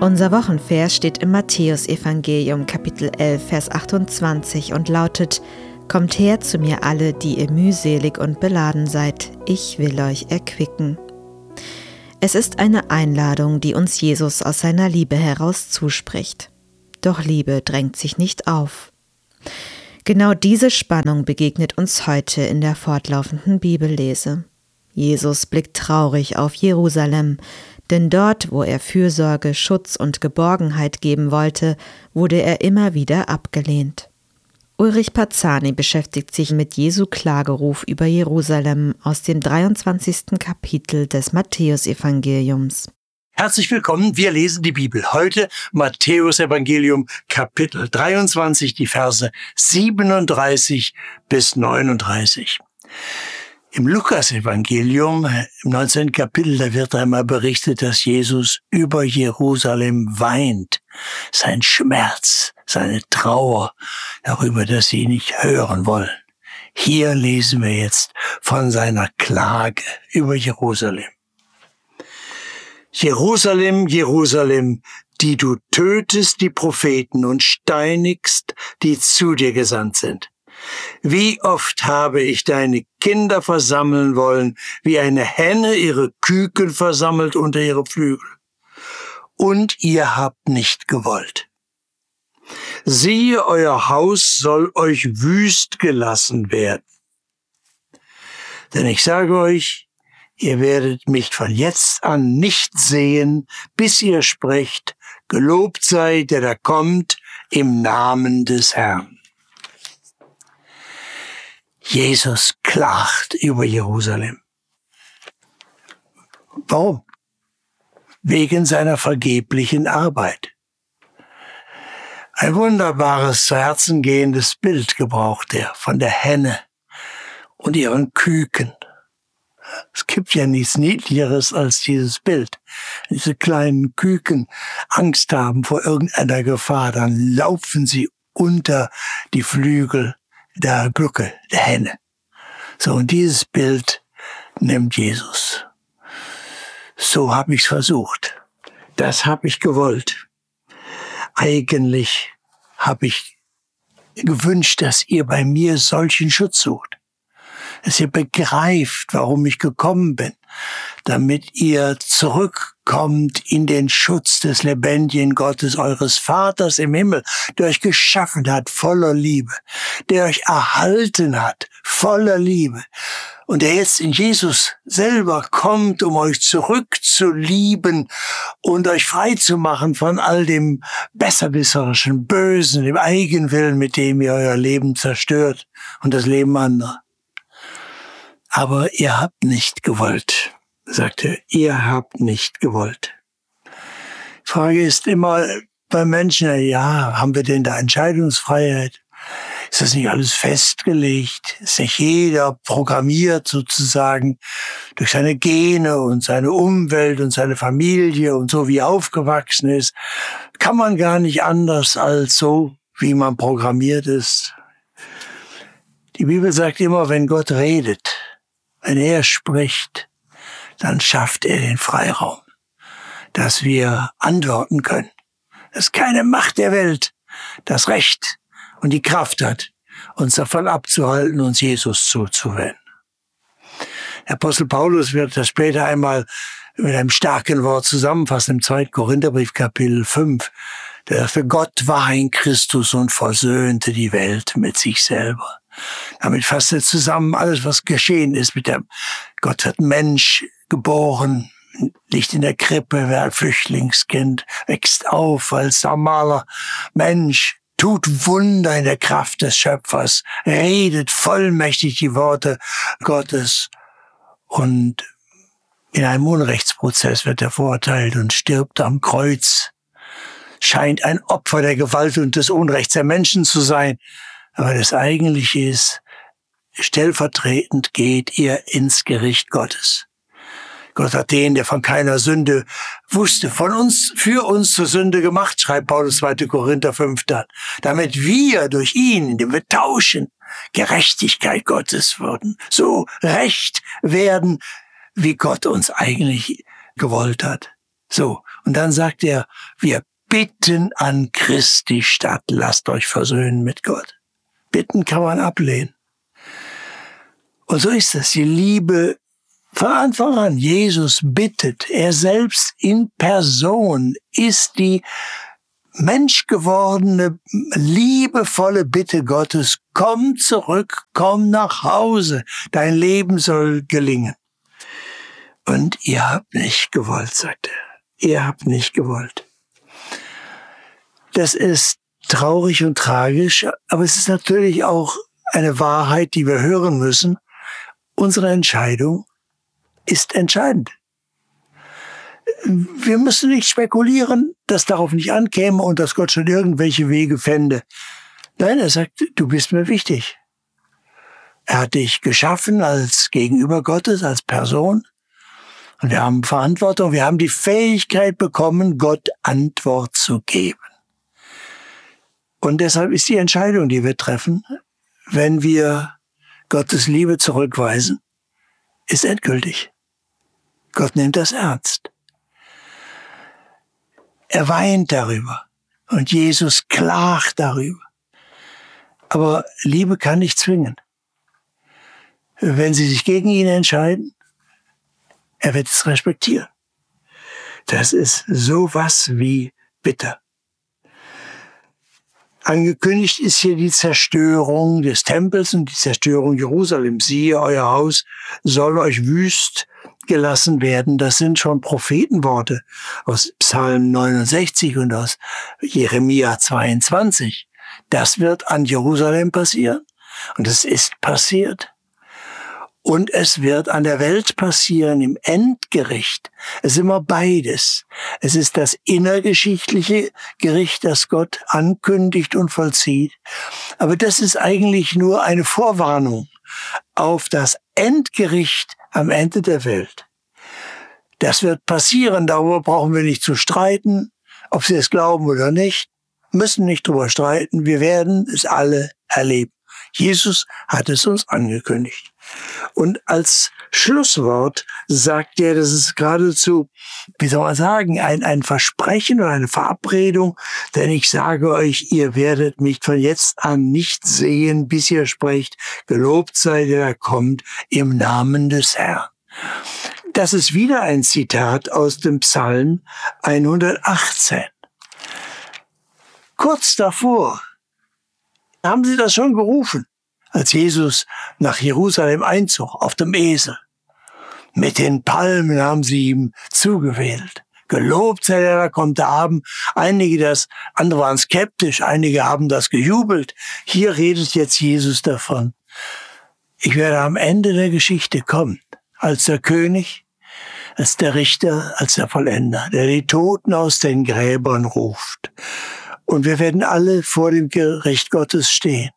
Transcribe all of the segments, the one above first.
Unser Wochenvers steht im Matthäusevangelium, Kapitel 11, Vers 28 und lautet: Kommt her zu mir alle, die ihr mühselig und beladen seid, ich will euch erquicken. Es ist eine Einladung, die uns Jesus aus seiner Liebe heraus zuspricht. Doch Liebe drängt sich nicht auf. Genau diese Spannung begegnet uns heute in der fortlaufenden Bibellese. Jesus blickt traurig auf Jerusalem, denn dort, wo er Fürsorge, Schutz und Geborgenheit geben wollte, wurde er immer wieder abgelehnt. Ulrich Parzani beschäftigt sich mit Jesu Klageruf über Jerusalem aus dem 23. Kapitel des Matthäusevangeliums. Herzlich willkommen, wir lesen die Bibel. Heute Matthäusevangelium Kapitel 23, die Verse 37 bis 39. Im Lukasevangelium, im 19. Kapitel, da wird einmal berichtet, dass Jesus über Jerusalem weint. Sein Schmerz, seine Trauer darüber, dass sie ihn nicht hören wollen. Hier lesen wir jetzt von seiner Klage über Jerusalem. Jerusalem, Jerusalem, die du tötest die Propheten und steinigst, die zu dir gesandt sind. Wie oft habe ich deine Kinder versammeln wollen, wie eine Henne ihre Küken versammelt unter ihre Flügel. Und ihr habt nicht gewollt. Siehe, euer Haus soll euch wüst gelassen werden. Denn ich sage euch, ihr werdet mich von jetzt an nicht sehen, bis ihr sprecht, gelobt sei, der da kommt, im Namen des Herrn. Jesus klagt über Jerusalem. Warum? Wegen seiner vergeblichen Arbeit. Ein wunderbares, zu Herzen gehendes Bild gebraucht er von der Henne und ihren Küken. Es gibt ja nichts Niedlicheres als dieses Bild. Wenn diese kleinen Küken Angst haben vor irgendeiner Gefahr, dann laufen sie unter die Flügel der Glucke, der Henne. So, und dieses Bild nimmt Jesus. So habe ich's versucht. Das habe ich gewollt. Eigentlich habe ich gewünscht, dass ihr bei mir solchen Schutz sucht. Dass ihr begreift, warum ich gekommen bin, damit ihr zurückkommt in den Schutz des lebendigen Gottes, eures Vaters im Himmel, der euch geschaffen hat, voller Liebe, der euch erhalten hat, voller Liebe, und der jetzt in Jesus selber kommt, um euch zurückzulieben und euch frei zu machen von all dem besserwisserischen, Bösen, dem Eigenwillen, mit dem ihr euer Leben zerstört und das Leben anderer. Aber ihr habt nicht gewollt, sagt er, ihr habt nicht gewollt. Die Frage ist immer bei Menschen, ja, haben wir denn da Entscheidungsfreiheit? Ist das nicht alles festgelegt? Ist nicht jeder programmiert sozusagen durch seine Gene und seine Umwelt und seine Familie und so wie er aufgewachsen ist? Kann man gar nicht anders als so, wie man programmiert ist? Die Bibel sagt immer, wenn Gott redet, wenn er spricht, dann schafft er den Freiraum, dass wir antworten können. Dass keine Macht der Welt das Recht und die Kraft hat, uns davon abzuhalten, uns Jesus zuzuwenden. Der Apostel Paulus wird das später einmal mit einem starken Wort zusammenfassen im 2. Korintherbrief, Kapitel 5. Der sagte, Gott war in Christus und versöhnte die Welt mit sich selber. Damit fasst er zusammen alles, was geschehen ist mit dem Gott hat Mensch geboren, liegt in der Krippe, wird ein Flüchtlingskind, wächst auf als normaler Mensch, tut Wunder in der Kraft des Schöpfers, redet vollmächtig die Worte Gottes und in einem Unrechtsprozess wird er verurteilt und stirbt am Kreuz. Scheint ein Opfer der Gewalt und des Unrechts der Menschen zu sein. Aber das Eigentliche ist, stellvertretend geht ihr ins Gericht Gottes. Gott hat den, der von keiner Sünde wusste, von uns, für uns zur Sünde gemacht, schreibt Paulus 2. Korinther 5 dann, damit wir durch ihn, indem wir tauschen, Gerechtigkeit Gottes würden, so recht werden, wie Gott uns eigentlich gewollt hat. So, Und dann sagt er, wir bitten an Christi statt, lasst euch versöhnen mit Gott. Bitten kann man ablehnen. Und so ist es. Die Liebe von Anfang an. Jesus bittet. Er selbst in Person ist die menschgewordene, liebevolle Bitte Gottes. Komm zurück, komm nach Hause. Dein Leben soll gelingen. Und ihr habt nicht gewollt, sagt er. Ihr habt nicht gewollt. Das ist traurig und tragisch, aber es ist natürlich auch eine Wahrheit, die wir hören müssen. Unsere Entscheidung ist entscheidend. Wir müssen nicht spekulieren, dass darauf nicht ankäme und dass Gott schon irgendwelche Wege fände. Nein, er sagt, du bist mir wichtig. Er hat dich geschaffen als Gegenüber Gottes, als Person. Und wir haben Verantwortung, wir haben die Fähigkeit bekommen, Gott Antwort zu geben. Und deshalb ist die Entscheidung, die wir treffen, wenn wir Gottes Liebe zurückweisen, ist endgültig. Gott nimmt das ernst. Er weint darüber und Jesus klagt darüber. Aber Liebe kann nicht zwingen. Wenn sie sich gegen ihn entscheiden, er wird es respektieren. Das ist sowas wie bitter. Angekündigt ist hier die Zerstörung des Tempels und die Zerstörung Jerusalems. Siehe, euer Haus soll euch wüst gelassen werden. Das sind schon Prophetenworte aus Psalm 69 und aus Jeremia 22. Das wird an Jerusalem passieren. Und es ist passiert. Und es wird an der Welt passieren im Endgericht. Es ist immer beides. Es ist das innergeschichtliche Gericht, das Gott ankündigt und vollzieht. Aber das ist eigentlich nur eine Vorwarnung auf das Endgericht am Ende der Welt. Das wird passieren, darüber brauchen wir nicht zu streiten, ob Sie es glauben oder nicht, müssen nicht drüber streiten, wir werden es alle erleben. Jesus hat es uns angekündigt. Und als Schlusswort sagt er, das ist geradezu, wie soll man sagen, ein Versprechen oder eine Verabredung, denn ich sage euch, ihr werdet mich von jetzt an nicht sehen, bis ihr sprecht, gelobt sei der, der kommt im Namen des Herrn. Das ist wieder ein Zitat aus dem Psalm 118. Kurz davor haben sie das schon gerufen, als Jesus nach Jerusalem einzog, auf dem Esel. Mit den Palmen haben sie ihm zugewählt. Gelobt sei der, da kommt der Abend. Andere waren skeptisch, einige haben das gejubelt. Hier redet jetzt Jesus davon. Ich werde am Ende der Geschichte kommen, als der König, als der Richter, als der Vollender, der die Toten aus den Gräbern ruft. Und wir werden alle vor dem Gericht Gottes stehen.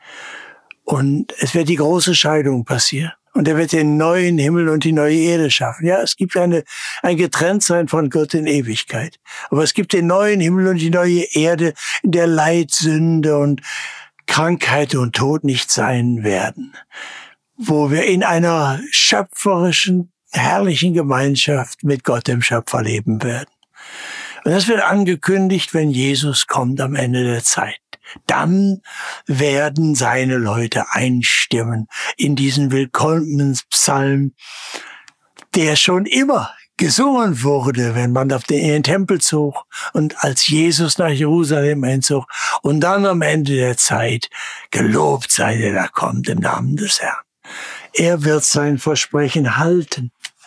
Und es wird die große Scheidung passieren. Und er wird den neuen Himmel und die neue Erde schaffen. Ja, es gibt ein Getrenntsein von Gott in Ewigkeit. Aber es gibt den neuen Himmel und die neue Erde, in der Leid, Sünde und Krankheit und Tod nicht sein werden. Wo wir in einer schöpferischen, herrlichen Gemeinschaft mit Gott, dem Schöpfer, leben werden. Und das wird angekündigt, wenn Jesus kommt am Ende der Zeit. Dann werden seine Leute einstimmen in diesen Willkommenspsalm, der schon immer gesungen wurde, wenn man in den Tempel zog und als Jesus nach Jerusalem einzog. Und dann am Ende der Zeit, gelobt sei der, da kommt im Namen des Herrn. Er wird sein Versprechen halten.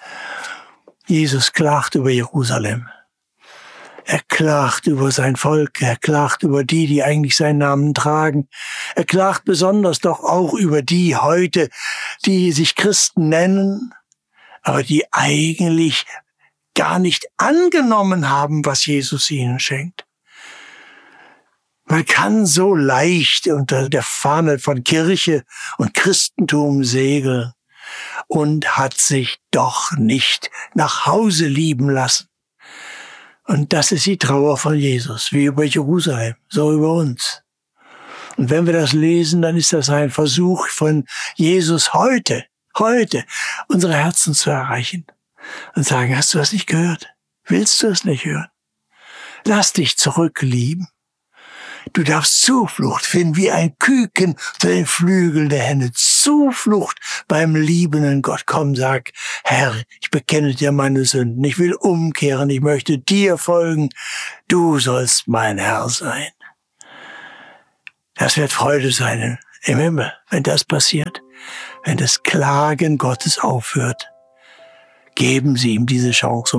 Jesus klagt über Jerusalem. Er klagt über sein Volk, er klagt über die eigentlich seinen Namen tragen. Er klagt besonders doch auch über die heute, die sich Christen nennen, aber die eigentlich gar nicht angenommen haben, was Jesus ihnen schenkt. Man kann so leicht unter der Fahne von Kirche und Christentum segeln und hat sich doch nicht nach Hause lieben lassen. Und das ist die Trauer von Jesus, wie über Jerusalem, so über uns. Und wenn wir das lesen, dann ist das ein Versuch von Jesus heute, unsere Herzen zu erreichen. Und sagen, hast du das nicht gehört? Willst du es nicht hören? Lass dich zurücklieben. Du darfst Zuflucht finden wie ein Küken zu den Flügeln der Henne. Zuflucht beim liebenden Gott. Komm, sag, Herr, ich bekenne dir meine Sünden. Ich will umkehren. Ich möchte dir folgen. Du sollst mein Herr sein. Das wird Freude sein im Himmel, wenn das passiert. Wenn das Klagen Gottes aufhört, geben Sie ihm diese Chance.